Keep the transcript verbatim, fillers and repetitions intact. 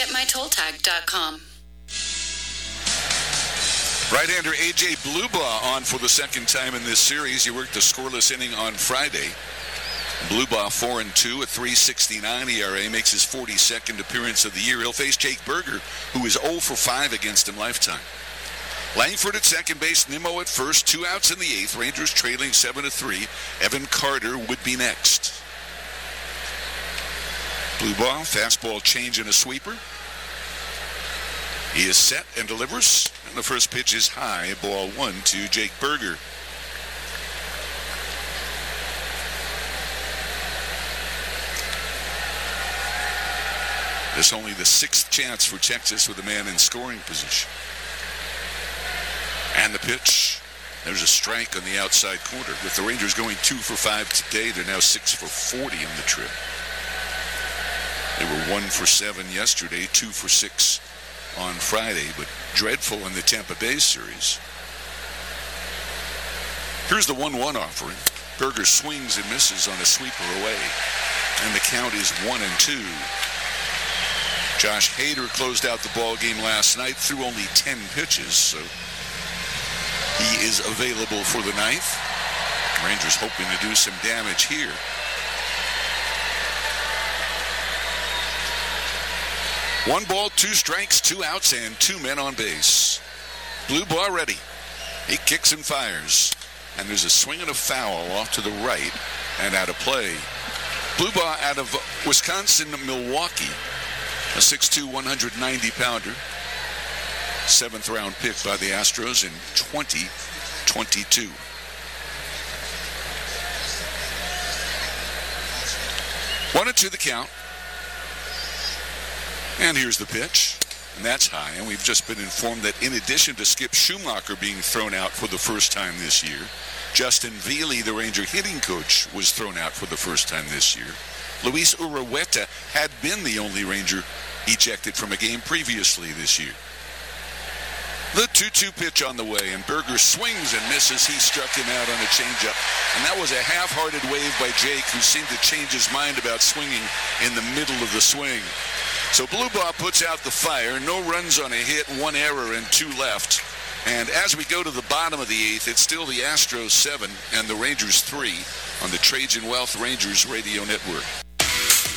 get my toll tag dot com. Right-hander A J Blubaugh on for the second time in this series. He worked a scoreless inning on Friday. Blubaugh four and two, a three sixty-nine E R A, makes his forty-second appearance of the year. He'll face Jake Berger, who is oh for five against him lifetime. Langford at second base, Nimmo at first, two outs in the eighth. Rangers trailing seven to three. Evan Carter would be next. Blubaugh, fastball change and a sweeper. He is set and delivers. And the first pitch is high, ball one to Jake Berger. This only the sixth chance for Texas with a man in scoring position. And the pitch. There's a strike on the outside corner. With the Rangers going two for five today, they're now six for forty in the trip. They were one for seven yesterday, two for six on Friday, but dreadful in the Tampa Bay series. Here's the one one offering. Berger swings and misses on a sweeper away. And the count is one and two. Josh Hader closed out the ball game last night, threw only ten pitches, so he is available for the ninth. Rangers hoping to do some damage here. One ball, two strikes, two outs, and two men on base. Blubaugh ready. He kicks and fires. And there's a swing and a foul off to the right and out of play. Blubaugh out of Wisconsin, Milwaukee. A six two, one ninety pounder. Seventh round pick by the Astros in twenty twenty-two. One and two the count. And here's the pitch. And that's high. And we've just been informed that in addition to Skip Schumacher being thrown out for the first time this year, Justin Veely, the Ranger hitting coach, was thrown out for the first time this year. Luis Urueta had been the only Ranger ejected from a game previously this year. The two two pitch on the way, and Berger swings and misses. He struck him out on a changeup. And that was a half-hearted wave by Jake, who seemed to change his mind about swinging in the middle of the swing. So Blubaugh puts out the fire. No runs on a hit, one error, and two left. And as we go to the bottom of the eighth, it's still the Astros seven and the Rangers three on the Trajan Wealth Rangers Radio Network.